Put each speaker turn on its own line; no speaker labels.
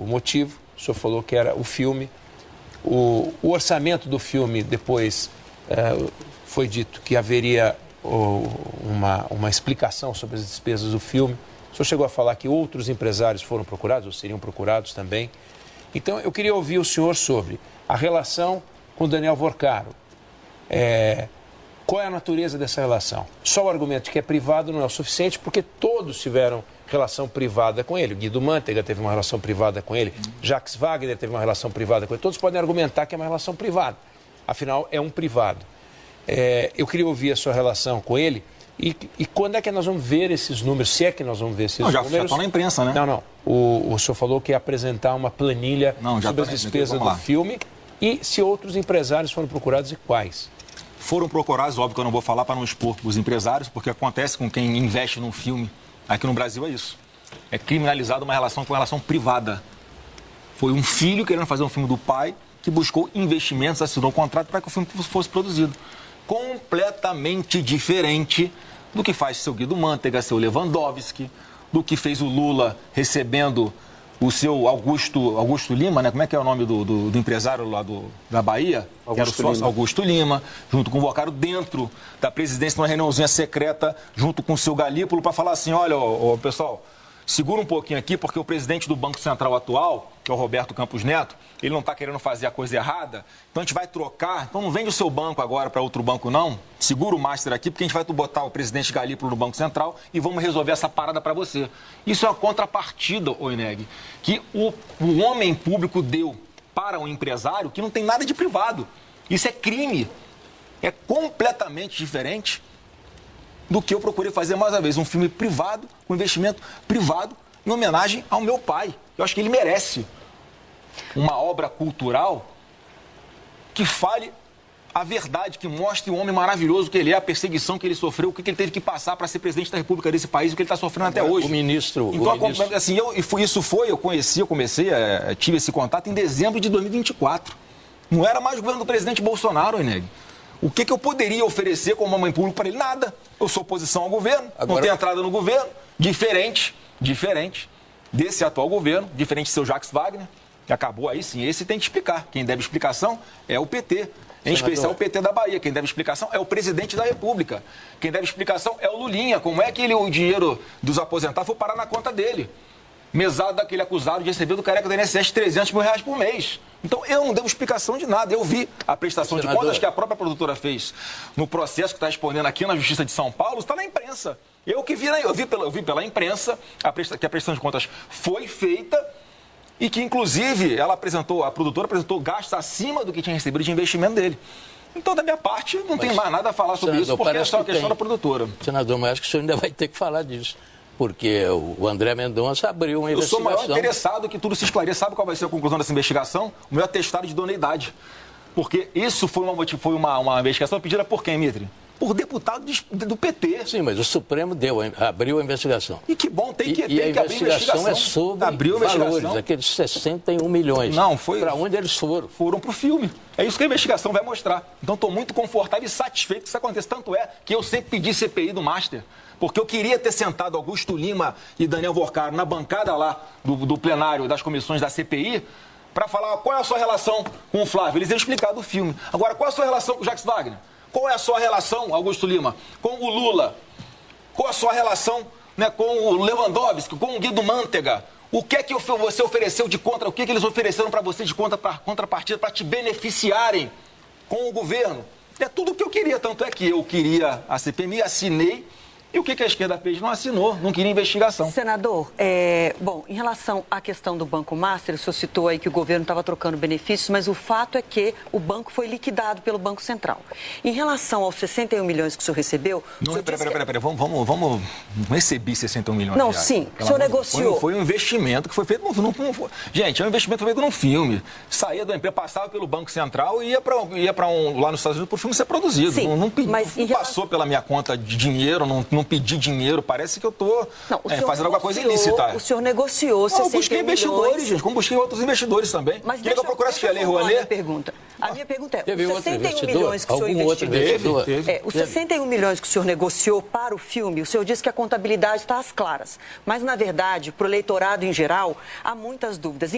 motivo. O senhor falou que era o filme. O orçamento do filme, depois foi dito que haveria uma explicação sobre as despesas do filme. O senhor chegou a falar que outros empresários foram procurados, ou seriam procurados também. Então, eu queria ouvir o senhor sobre a relação com o Daniel Vorcaro. Qual é a natureza dessa relação? Só o argumento de que é privado não é o suficiente, porque todos tiveram relação privada com ele. O Guido Mantega teve uma relação privada com ele, Jacques Wagner teve uma relação privada com ele. Todos podem argumentar que é uma relação privada. Afinal, é um privado. Eu queria ouvir a sua relação com ele e quando é que nós vamos ver esses números, se é que nós vamos ver esses números.
Já estão na imprensa, né?
Não. O senhor falou que ia apresentar uma planilha sobre as despesas do filme e se outros empresários foram procurados e quais.
Foram procurados, óbvio que eu não vou falar para não expor os empresários, porque acontece com quem investe num filme. Aqui no Brasil é isso. É criminalizado uma relação com relação privada. Foi um filho querendo fazer um filme do pai que buscou investimentos, assinou um contrato para que o filme fosse produzido. Completamente diferente do que faz seu Guido Mantega, seu Lewandowski, do que fez o Lula recebendo o seu Augusto Lima, né? Como é que é o nome do empresário lá da Bahia? Que era o sócio Augusto Lima, junto com o Vorcaro, dentro da presidência, numa reuniãozinha secreta, junto com o seu Galípolo, para falar assim, olha, pessoal, segura um pouquinho aqui, porque o presidente do Banco Central atual, que é o Roberto Campos Neto, ele não está querendo fazer a coisa errada, então a gente vai trocar, então não vende o seu banco agora para outro banco não, segura o master aqui, porque a gente vai botar o presidente Galípolo no Banco Central e vamos resolver essa parada para você. Isso é uma contrapartida, Oineg, que o homem público deu para um empresário que não tem nada de privado. Isso é crime, é completamente diferente do que eu procurei fazer mais uma vez, um filme privado, com investimento privado, em homenagem ao meu pai. Eu acho que ele merece uma obra cultural que fale a verdade, que mostre o homem maravilhoso que ele é, a perseguição que ele sofreu, o que ele teve que passar para ser presidente da República desse país, o que ele está sofrendo até hoje.
O ministro...
Assim, tive esse contato em dezembro de 2024. Não era mais o governo do presidente Bolsonaro, Eneg. O que eu poderia oferecer como homem público para ele? Nada. Eu sou oposição ao governo, não tenho entrada no governo, diferente desse atual governo, diferente do seu Jacques Wagner, que acabou aí sim, esse tem que explicar. Quem deve explicação é o PT, em especial o PT da Bahia. Quem deve explicação é o presidente da República. Quem deve explicação é o Lulinha. Como é que o dinheiro dos aposentados foi parar na conta dele? Mesado daquele acusado de receber do careca do INSS 300 mil reais por mês. Então, eu não devo explicação de nada. Eu vi a prestação de contas que a própria produtora fez no processo que está respondendo aqui na Justiça de São Paulo, está na imprensa. Eu vi pela imprensa que a prestação de contas foi feita e que, inclusive, a produtora apresentou gastos acima do que tinha recebido de investimento dele. Então, da minha parte, não tem mais nada a falar sobre isso, porque é só a questão da produtora.
Senador, mas acho que o senhor ainda vai ter que falar disso. Porque o André Mendonça abriu uma investigação.
Eu sou o maior interessado que tudo se esclareça. Sabe qual vai ser a conclusão dessa investigação? O meu atestado de idoneidade. Porque isso foi uma investigação pedida por quem, Mitre? Por deputado do PT.
Sim, mas o Supremo abriu a investigação.
E que bom, tem que abrir
a investigação. É sobre valores, aqueles 61 milhões.
Não, foi...
Para onde eles foram?
Foram para o filme. É isso que a investigação vai mostrar. Então, estou muito confortável e satisfeito que isso aconteça. Tanto é que eu sempre pedi CPI do Master. Porque eu queria ter sentado Augusto Lima e Daniel Vorcaro na bancada lá do plenário das comissões da CPI para falar qual é a sua relação com o Flávio. Eles iam explicar do filme. Agora, qual é a sua relação com o Jacques Wagner? Qual é a sua relação, Augusto Lima, com o Lula? Qual é a sua relação, né, com o Lewandowski, com o Guido Mantega? O que é que você ofereceu de contra? O que é que eles ofereceram para você de contrapartida para te beneficiarem com o governo? É tudo o que eu queria. Tanto é que eu queria a CPMI, assinei. E o que a esquerda fez? Não assinou, não queria investigação.
Senador, bom, em relação à questão do Banco Master, o senhor citou aí que o governo estava trocando benefícios, mas o fato é que o banco foi liquidado pelo Banco Central. Em relação aos 61 milhões que o senhor recebeu...
Peraí, vamos receber 61 milhões de reais.
Não, sim, o senhor negociou.
Foi um investimento que foi feito... Gente, é um investimento feito num filme. Saía do emprego, passava pelo Banco Central e ia para lá nos Estados Unidos para o filme ser produzido. Sim, não passou pela minha conta de dinheiro, não pedi dinheiro, parece que eu estou fazendo alguma coisa ilícita.
O senhor negociou 61 milhões...
Eu busquei investidores, gente, como busquei outros investidores também.
Mas
queria que eu procurasse a Lei Rouanet?
A minha pergunta é,
teve
os 61 milhões que o senhor investiu... Os 61 milhões que o senhor negociou para o filme, o senhor disse que a contabilidade está às claras. Mas, na verdade, para o eleitorado em geral, há muitas dúvidas.